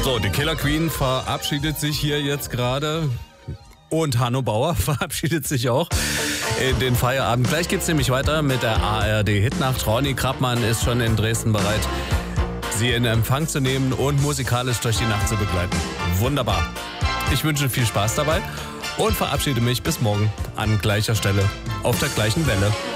So, die Killer Queen verabschiedet sich hier jetzt gerade. Und Hanno Bauer verabschiedet sich auch in den Feierabend. Gleich geht's nämlich weiter mit der ARD-Hitnacht. Ronny Krappmann ist schon in Dresden bereit, Sie in Empfang zu nehmen und musikalisch durch die Nacht zu begleiten. Wunderbar. Ich wünsche viel Spaß dabei und verabschiede mich bis morgen an gleicher Stelle auf der gleichen Welle.